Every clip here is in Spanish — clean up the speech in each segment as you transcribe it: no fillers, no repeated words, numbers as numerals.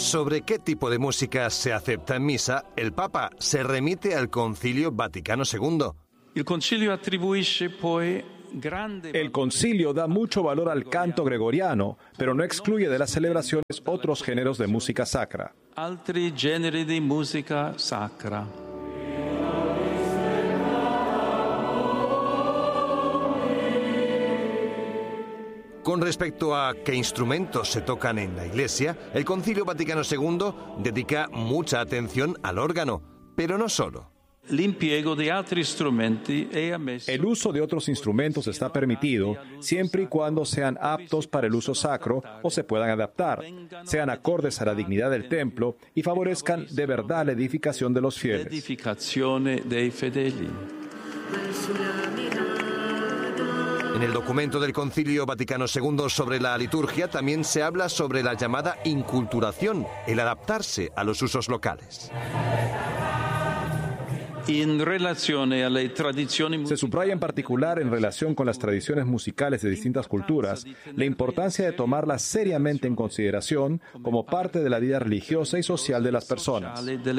Sobre qué tipo de música se acepta en misa, el Papa se remite al Concilio Vaticano II. El concilio da mucho valor al canto gregoriano, pero no excluye de las celebraciones otros géneros de música sacra. Altri generi di musica sacra. Con respecto a qué instrumentos se tocan en la Iglesia, el Concilio Vaticano II dedica mucha atención al órgano, pero no solo. El uso de otros instrumentos está permitido siempre y cuando sean aptos para el uso sacro o se puedan adaptar, sean acordes a la dignidad del templo y favorezcan de verdad la edificación de los fieles. En el documento del Concilio Vaticano II sobre la liturgia también se habla sobre la llamada inculturación, el adaptarse a los usos locales. Se subraya en particular en relación con las tradiciones musicales de distintas culturas la importancia de tomarlas seriamente en consideración como parte de la vida religiosa y social de las personas.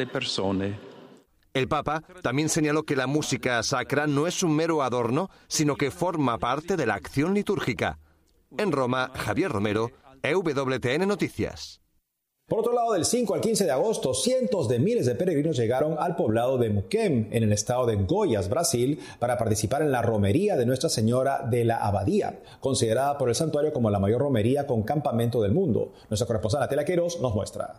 El Papa también señaló que la música sacra no es un mero adorno, sino que forma parte de la acción litúrgica. En Roma, Javier Romero, EWTN Noticias. Por otro lado, del 5 al 15 de agosto, cientos de miles de peregrinos llegaron al poblado de Muquem, en el estado de Goiás, Brasil, para participar en la romería de Nuestra Señora de la Abadía, considerada por el santuario como la mayor romería con campamento del mundo. Nuestra corresponsal Atela Queiroz nos muestra.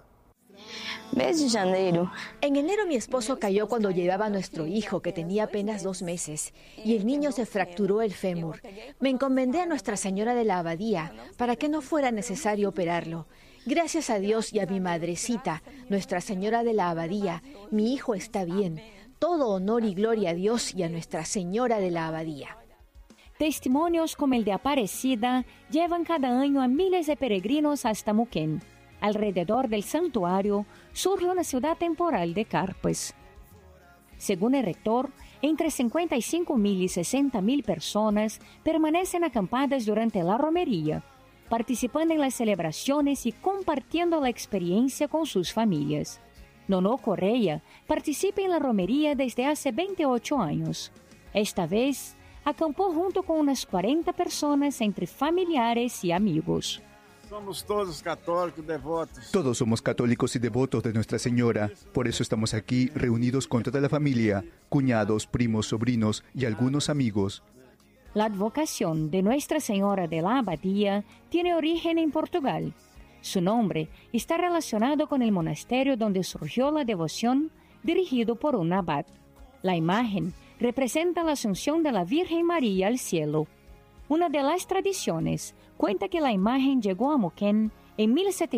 En enero mi esposo cayó cuando llevaba a nuestro hijo, que tenía apenas 2 meses, y el niño se fracturó el fémur. Me encomendé a Nuestra Señora de la Abadía para que no fuera necesario operarlo. Gracias a Dios y a mi madrecita, Nuestra Señora de la Abadía, mi hijo está bien. Todo honor y gloria a Dios y a Nuestra Señora de la Abadía. Testimonios como el de Aparecida llevan cada año a miles de peregrinos hasta Muquem. Alrededor del santuario surge una ciudad temporal de carpas. Según el rector, entre 55.000 y 60.000 personas permanecen acampadas durante la romería, participando en las celebraciones y compartiendo la experiencia con sus familias. Nono Correa participa en la romería desde hace 28 años. Esta vez, acampó junto con unas 40 personas entre familiares y amigos. Somos todos católicos devotos. Todos somos católicos y devotos de Nuestra Señora. Por eso estamos aquí reunidos con toda la familia, cuñados, primos, sobrinos y algunos amigos. La advocación de Nuestra Señora de la Abadía tiene origen en Portugal. Su nombre está relacionado con el monasterio donde surgió la devoción, dirigido por un abad. La imagen representa la asunción de la Virgen María al cielo. Una de las tradiciones cuenta que la imagen llegó a Muquem en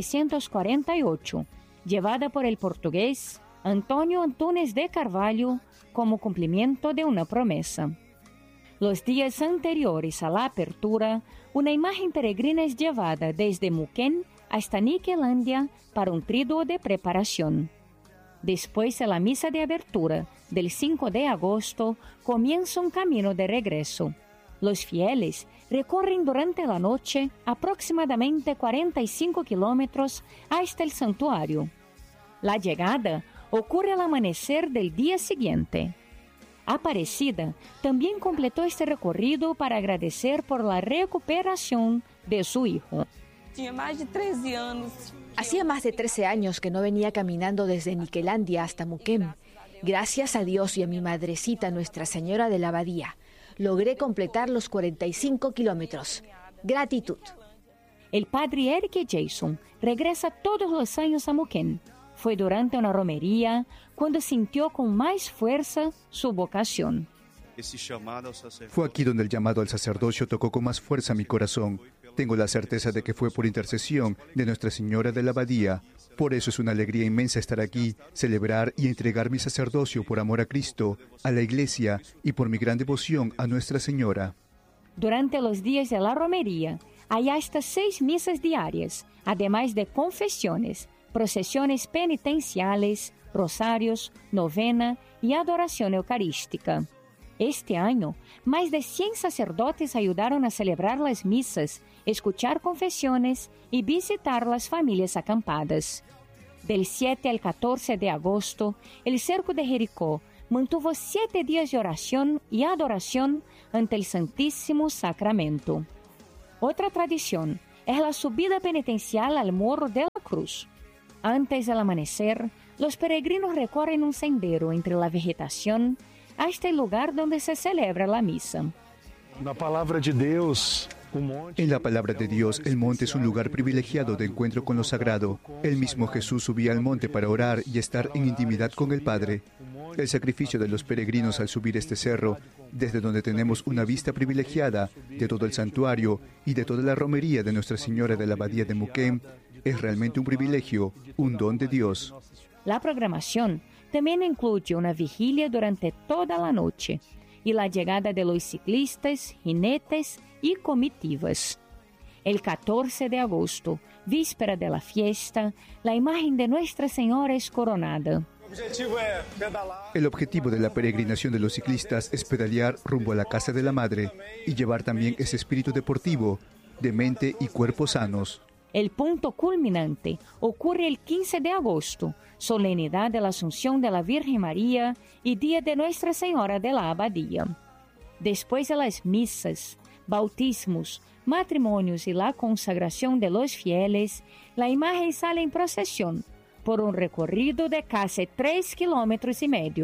1748, llevada por el portugués Antônio Antunes de Carvalho como cumplimiento de una promesa. Los días anteriores a la apertura, una imagen peregrina es llevada desde Muquem hasta Niquelândia para un triduo de preparación. Después de la misa de abertura del 5 de agosto, comienza un camino de regreso. Los fieles recorren durante la noche aproximadamente 45 kilómetros hasta el santuario. La llegada ocurre al amanecer del día siguiente. Aparecida también completó este recorrido para agradecer por la recuperación de su hijo. Hacía más de 13 años que no venía caminando desde Niquelândia hasta Muquem. Gracias a Dios y a mi madrecita, Nuestra Señora de la Abadía, logré completar los 45 kilómetros. Gratitud. El padre Eric Jason regresa todos los años a Muquem. Fue durante una romería cuando sintió con más fuerza su vocación. Fue aquí donde el llamado al sacerdocio tocó con más fuerza mi corazón. Tengo la certeza de que fue por intercesión de Nuestra Señora de la Abadía. Por eso es una alegría inmensa estar aquí, celebrar y entregar mi sacerdocio por amor a Cristo, a la Iglesia y por mi gran devoción a Nuestra Señora. Durante los días de la romería hay hasta 6 misas diarias, además de confesiones, procesiones penitenciales, rosarios, novena y adoración eucarística. Este año, más de 100 sacerdotes ayudaron a celebrar las misas, escuchar confesiones y visitar las familias acampadas. Del 7 al 14 de agosto, el cerco de Jericó mantuvo 7 días de oración y adoración ante el Santísimo Sacramento. Otra tradición es la subida penitencial al Morro de la Cruz. Antes del amanecer, los peregrinos recorren un sendero entre la vegetación hasta el lugar donde se celebra la misa. En la palabra de Dios, el monte es un lugar privilegiado de encuentro con lo sagrado. El mismo Jesús subía al monte para orar y estar en intimidad con el Padre. El sacrificio de los peregrinos al subir este cerro, desde donde tenemos una vista privilegiada de todo el santuario y de toda la romería de Nuestra Señora de la Abadía de Muquem, es realmente un privilegio, un don de Dios. La programación también incluye una vigilia durante toda la noche y la llegada de los ciclistas, jinetes y comitivas. El 14 de agosto, víspera de la fiesta, la imagen de Nuestra Señora es coronada. El objetivo de la peregrinación de los ciclistas es pedalear rumbo a la Casa de la Madre y llevar también ese espíritu deportivo, de mente y cuerpo sanos. El punto culminante ocurre el 15 de agosto, solemnidad de la Asunción de la Virgen María y Día de Nuestra Señora de la Abadía. Después de las misas, bautismos, matrimonios y la consagración de los fieles, la imagen sale en procesión por un recorrido de casi 3,5 kilómetros.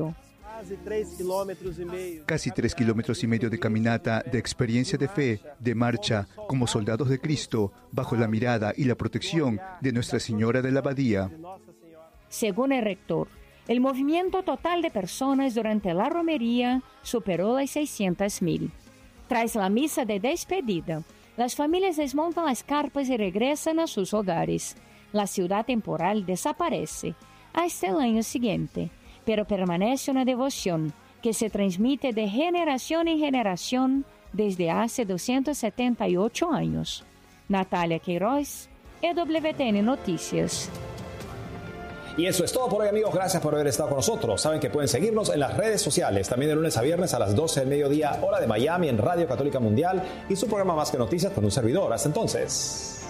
Casi 3,5 kilómetros de caminata, de experiencia de fe, de marcha, como soldados de Cristo, bajo la mirada y la protección de Nuestra Señora de la Abadía. Según el rector, el movimiento total de personas durante la romería superó las 600,000. Tras la misa de despedida, las familias desmontan las carpas y regresan a sus hogares. La ciudad temporal desaparece hasta el año siguiente, pero permanece una devoción que se transmite de generación en generación desde hace 278 años. Natalia Queiroz, EWTN Noticias. Y eso es todo por hoy, amigos. Gracias por haber estado con nosotros. Saben que pueden seguirnos en las redes sociales, también de lunes a viernes a las 12 del mediodía, hora de Miami, en Radio Católica Mundial, y su programa Más que Noticias con un servidor. Hasta entonces.